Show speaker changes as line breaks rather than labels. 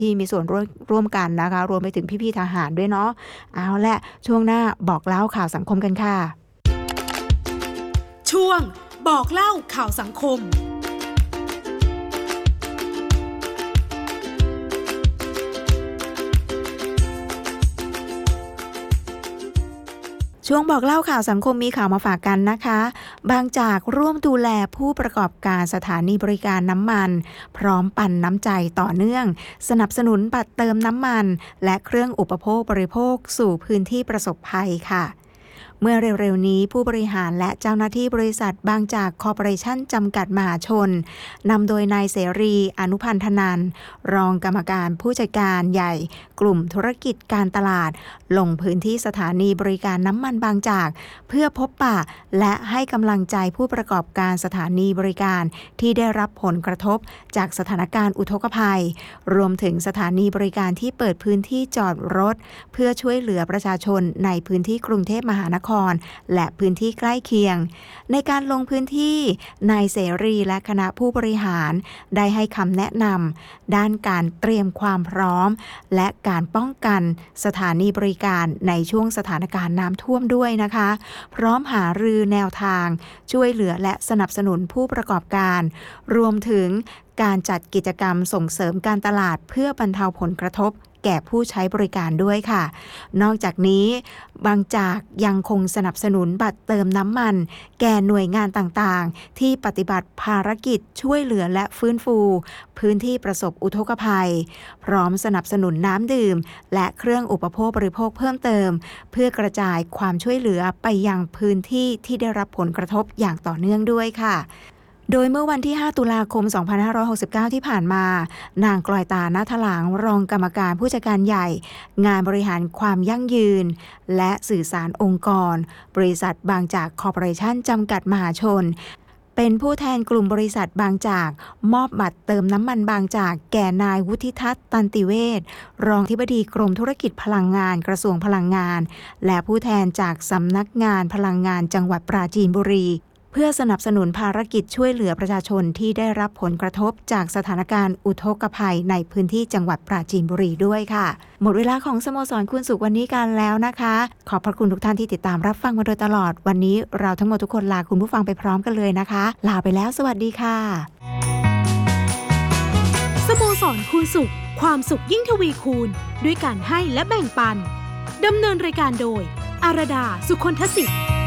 ที่มีส่วนร่วมกันนะคะรวมไปถึงพี่ๆทหารด้วยเนาะเอาละช่วงหน้าบอกเล่าข่าวสังคมกันค่ะ
ช่วงบอกเล่าข่าวสังคม
ช่วงบอกเล่าข่าวสังคมมีข่าวมาฝากกันนะคะบางจากร่วมดูแลผู้ประกอบการสถานีบริการน้ำมันพร้อมปันน้ำใจต่อเนื่องสนับสนุนบัตรเติมน้ำมันและเครื่องอุปโภคบริโภคสู่พื้นที่ประสบภัยค่ะเมื่อเร็วๆนี้ผู้บริหารและเจ้าหน้าที่บริษัทบางจากคอร์ปอเรชั่นจำกัดมหาชนนำโดยนายเสรีอนุพันธนันท์รองกรรมการผู้จัดการใหญ่กลุ่มธุรกิจการตลาดลงพื้นที่สถานีบริการน้ำมันบางจากเพื่อพบปะและให้กำลังใจผู้ประกอบการสถานีบริการที่ได้รับผลกระทบจากสถานการณ์อุทกภัยรวมถึงสถานีบริการที่เปิดพื้นที่จอดรถเพื่อช่วยเหลือประชาชนในพื้นที่กรุงเทพมหานครและพื้นที่ใกล้เคียงในการลงพื้นที่นายเสรีและคณะผู้บริหารได้ให้คำแนะนำด้านการเตรียมความพร้อมและการป้องกันสถานีบริการในช่วงสถานการณ์น้ำท่วมด้วยนะคะพร้อมหารือแนวทางช่วยเหลือและสนับสนุนผู้ประกอบการรวมถึงการจัดกิจกรรมส่งเสริมการตลาดเพื่อบรรเทาผลกระทบแก่ผู้ใช้บริการด้วยค่ะนอกจากนี้บางจากยังคงสนับสนุนบัตรเติมน้ำมันแก่หน่วยงานต่างๆที่ปฏิบัติภารกิจช่วยเหลือและฟื้นฟูพื้นที่ประสบอุทกภัยพร้อมสนับสนุนน้ำดื่มและเครื่องอุปโภคบริโภคเพิ่มเติมเพื่อกระจายความช่วยเหลือไปยังพื้นที่ที่ได้รับผลกระทบอย่างต่อเนื่องด้วยค่ะโดยเมื่อวันที่ 5 ตุลาคม 2569 ที่ผ่านมานางกลอยตา ณ ถลางรองกรรมการผู้จัดการใหญ่งานบริหารความยั่งยืนและสื่อสารองค์กรบริษัทบางจากคอร์ปอเรชั่นจำกัดมหาชนเป็นผู้แทนกลุ่มบริษัทบางจากมอบบัตรเติมน้ำมันบางจากแก่นายวุฒิทัศน์ตันติเวชรองอธิบดีกรมธุรกิจพลังงานกระทรวงพลังงานและผู้แทนจากสำนักงานพลังงานจังหวัดปราจีนบุรีเพื่อสนับสนุนภารกิจช่วยเหลือประชาชนที่ได้รับผลกระทบจากสถานการณ์อุทกภัยในพื้นที่จังหวัดปราจีนบุรีด้วยค่ะหมดเวลาของสโมสรคุณสุขวันนี้กันแล้วนะคะขอบพระคุณทุกท่านที่ติดตามรับฟังมาโดยตลอดวันนี้เราทั้งหมดทุกคนลาคุณผู้ฟังไปพร้อมกันเลยนะคะลาไปแล้วสวัสดีค่ะ
สโมสรคุณสุขความสุขยิ่งทวีคูณด้วยการให้และแบ่งปันดำเนินรายการโดยอารดาสุคนทศิษย์